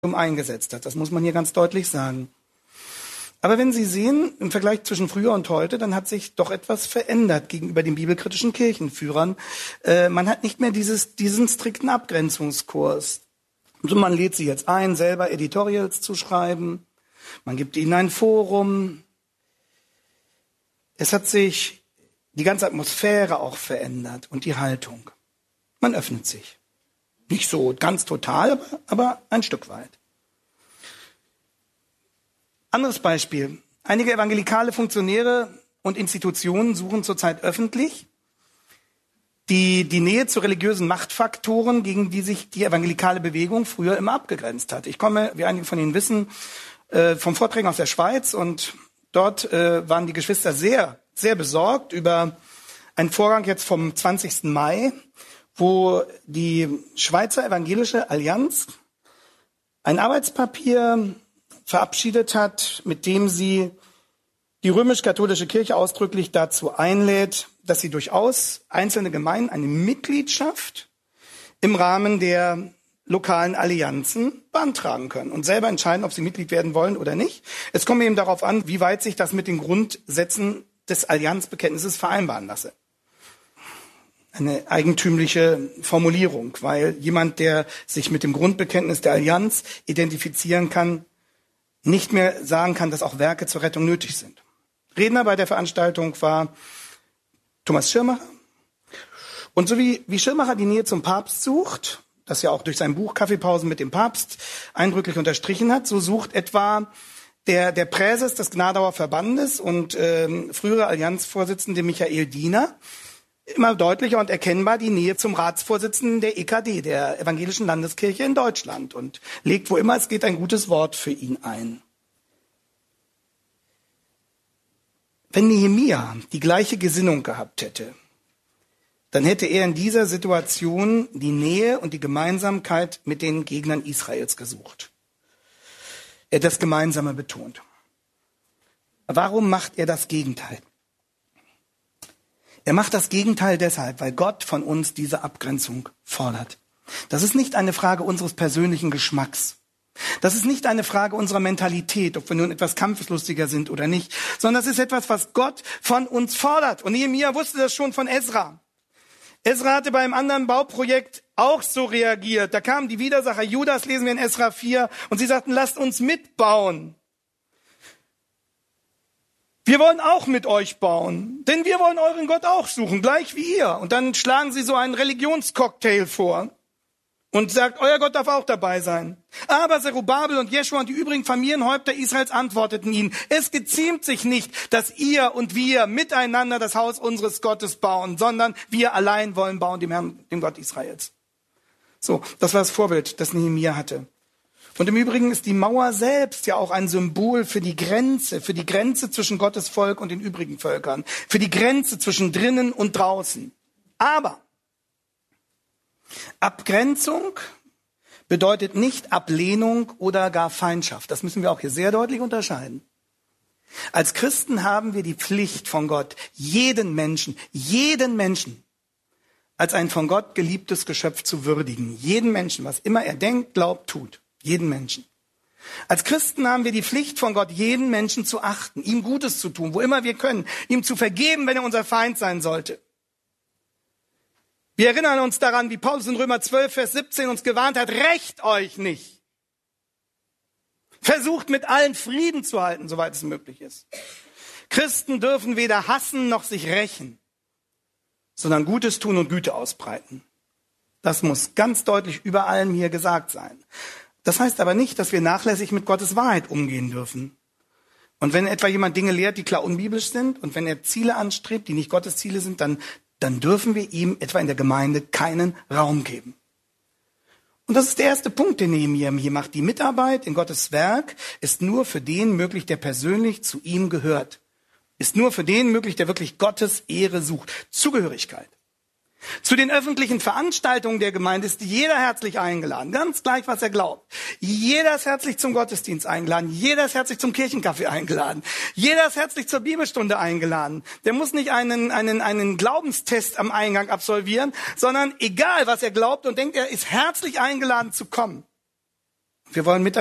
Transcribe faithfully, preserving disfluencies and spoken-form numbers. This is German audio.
eingesetzt hat. Das muss man hier ganz deutlich sagen. Aber wenn Sie sehen, im Vergleich zwischen früher und heute, dann hat sich doch etwas verändert gegenüber den bibelkritischen Kirchenführern. Äh, man hat nicht mehr dieses, diesen strikten Abgrenzungskurs. Also man lädt sie jetzt ein, selber Editorials zu schreiben. Man gibt ihnen ein Forum. Es hat sich die ganze Atmosphäre auch verändert und die Haltung. Man öffnet sich. Nicht so ganz total, aber, aber ein Stück weit. Anderes Beispiel. Einige evangelikale Funktionäre und Institutionen suchen zurzeit öffentlich die, die Nähe zu religiösen Machtfaktoren, gegen die sich die evangelikale Bewegung früher immer abgegrenzt hat. Ich komme, wie einige von Ihnen wissen, äh, vom Vorträgen aus der Schweiz, und dort äh, waren die Geschwister sehr, sehr besorgt über einen Vorgang jetzt vom zwanzigsten Mai, wo die Schweizer Evangelische Allianz ein Arbeitspapier verabschiedet hat, mit dem sie die römisch-katholische Kirche ausdrücklich dazu einlädt, dass sie durchaus einzelne Gemeinden eine Mitgliedschaft im Rahmen der lokalen Allianzen beantragen können und selber entscheiden, ob sie Mitglied werden wollen oder nicht. Es kommt eben darauf an, wie weit sich das mit den Grundsätzen des Allianzbekenntnisses vereinbaren lasse. Eine eigentümliche Formulierung, weil jemand, der sich mit dem Grundbekenntnis der Allianz identifizieren kann, nicht mehr sagen kann, dass auch Werke zur Rettung nötig sind. Redner bei der Veranstaltung war Thomas Schirmacher. Und so wie, wie Schirmacher die Nähe zum Papst sucht, das ja auch durch sein Buch Kaffeepausen mit dem Papst eindrücklich unterstrichen hat, so sucht etwa der, der Präses des Gnadauer Verbandes und ähm, frühere Allianzvorsitzende Michael Diener immer deutlicher und erkennbar die Nähe zum Ratsvorsitzenden der E K D, der Evangelischen Landeskirche in Deutschland, und legt, wo immer es geht, ein gutes Wort für ihn ein. Wenn Nehemia die gleiche Gesinnung gehabt hätte, dann hätte er in dieser Situation die Nähe und die Gemeinsamkeit mit den Gegnern Israels gesucht. Er hat das Gemeinsame betont. Warum macht er das Gegenteil? Er macht das Gegenteil deshalb, weil Gott von uns diese Abgrenzung fordert. Das ist nicht eine Frage unseres persönlichen Geschmacks. Das ist nicht eine Frage unserer Mentalität, ob wir nun etwas kampfeslustiger sind oder nicht, sondern das ist etwas, was Gott von uns fordert. Und Nehemia wusste das schon von Esra. Esra hatte bei einem anderen Bauprojekt auch so reagiert. Da kamen die Widersacher Judas, lesen wir in Esra vier, und sie sagten, lasst uns mitbauen. Wir wollen auch mit euch bauen, denn wir wollen euren Gott auch suchen, gleich wie ihr. Und dann schlagen sie so einen Religionscocktail vor und sagt, euer Gott darf auch dabei sein. Aber Zerubabel und Jeschua und die übrigen Familienhäupter Israels antworteten ihnen, es geziemt sich nicht, dass ihr und wir miteinander das Haus unseres Gottes bauen, sondern wir allein wollen bauen, dem Herrn, dem Gott Israels. So, das war das Vorbild, das Nehemia hatte. Und im Übrigen ist die Mauer selbst ja auch ein Symbol für die Grenze, für die Grenze zwischen Gottes Volk und den übrigen Völkern, für die Grenze zwischen drinnen und draußen. Aber Abgrenzung bedeutet nicht Ablehnung oder gar Feindschaft. Das müssen wir auch hier sehr deutlich unterscheiden. Als Christen haben wir die Pflicht von Gott, jeden Menschen, jeden Menschen als ein von Gott geliebtes Geschöpf zu würdigen. Jeden Menschen, was immer er denkt, glaubt, tut. Jeden Menschen. Als Christen haben wir die Pflicht von Gott, jeden Menschen zu achten, ihm Gutes zu tun, wo immer wir können, ihm zu vergeben, wenn er unser Feind sein sollte. Wir erinnern uns daran, wie Paulus in Römer zwölf, Vers siebzehn uns gewarnt hat, rächt euch nicht. Versucht mit allen Frieden zu halten, soweit es möglich ist. Christen dürfen weder hassen noch sich rächen, sondern Gutes tun und Güte ausbreiten. Das muss ganz deutlich über allem hier gesagt sein. Das heißt aber nicht, dass wir nachlässig mit Gottes Wahrheit umgehen dürfen. Und wenn etwa jemand Dinge lehrt, die klar unbiblisch sind, und wenn er Ziele anstrebt, die nicht Gottes Ziele sind, dann, dann dürfen wir ihm etwa in der Gemeinde keinen Raum geben. Und das ist der erste Punkt, den Nehemia hier macht. Die Mitarbeit in Gottes Werk ist nur für den möglich, der persönlich zu ihm gehört. Ist nur für den möglich, der wirklich Gottes Ehre sucht. Zugehörigkeit. Zu den öffentlichen Veranstaltungen der Gemeinde ist jeder herzlich eingeladen, ganz gleich, was er glaubt. Jeder ist herzlich zum Gottesdienst eingeladen, jeder ist herzlich zum Kirchenkaffee eingeladen, jeder ist herzlich zur Bibelstunde eingeladen. Der muss nicht einen, einen, einen Glaubenstest am Eingang absolvieren, sondern egal, was er glaubt und denkt, er ist herzlich eingeladen zu kommen. Wir wollen mit